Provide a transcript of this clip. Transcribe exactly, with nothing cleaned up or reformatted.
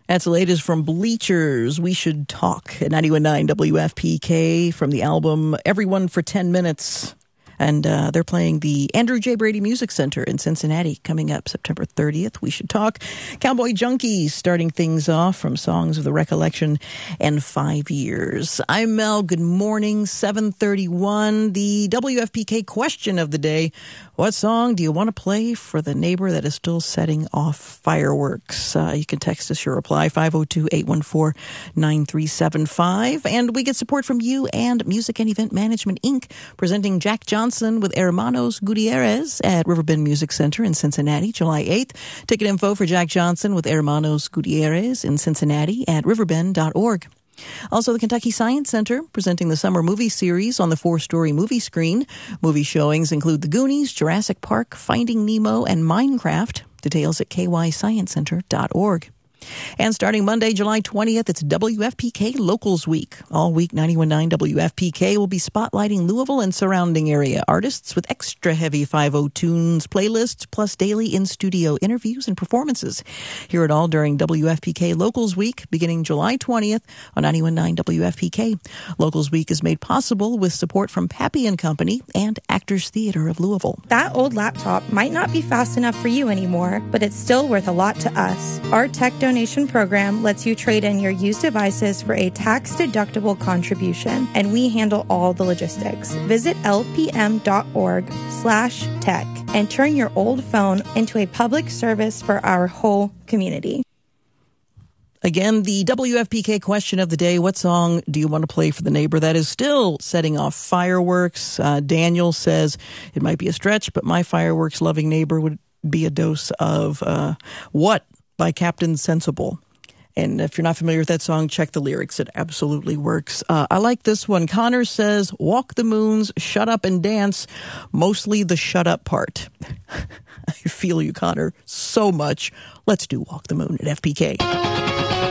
That's the latest from Bleachers. We Should Talk at ninety-one point nine W F P K from the album Everyone for ten minutes. And uh, they're playing the Andrew J. Brady Music Center in Cincinnati coming up September thirtieth. We Should Talk. Cowboy Junkies starting things off from Songs of the Recollection and Five Years. I'm Mel. Good morning. seven thirty-one. The W F P K question of the day. What song do you want to play for the neighbor that is still setting off fireworks? Uh, you can text us your reply, five oh two, eight one four, nine three seven five. And we get support from you and Music and Event Management, Incorporated, presenting Jack Johnson with Hermanos Gutierrez at Riverbend Music Center in Cincinnati, July eighth. Ticket info for Jack Johnson with Hermanos Gutierrez in Cincinnati at riverbend dot org. Also, the Kentucky Science Center presenting the summer movie series on the four-story movie screen. Movie showings include The Goonies, Jurassic Park, Finding Nemo, and Minecraft. Details at k y science center dot org. And starting Monday, July twentieth, it's W F P K Locals Week. All week, ninety-one point nine W F P K will be spotlighting Louisville and surrounding area artists with extra heavy five oh tunes playlists, plus daily in-studio interviews and performances. Hear it all during W F P K Locals Week, beginning July twentieth on ninety-one point nine W F P K. Locals Week is made possible with support from Pappy and Company and Actors Theater of Louisville. That old laptop might not be fast enough for you anymore, but it's still worth a lot to us. Our tech donation program lets you trade in your used devices for a tax-deductible contribution, and we handle all the logistics. Visit lpm.org slash tech and turn your old phone into a public service for our whole community. Again, the W F P K question of the day, what song do you want to play for the neighbor that is still setting off fireworks? Uh, Daniel says, it might be a stretch, but my fireworks-loving neighbor would be a dose of uh, What by Captain Sensible. And if you're not familiar with that song, check the lyrics. It absolutely works. Uh, I like this one. Connor says, Walk the Moons, Shut Up and Dance, mostly the shut up part. I feel you, Connor, so much. Let's do Walk the Moon at F P K.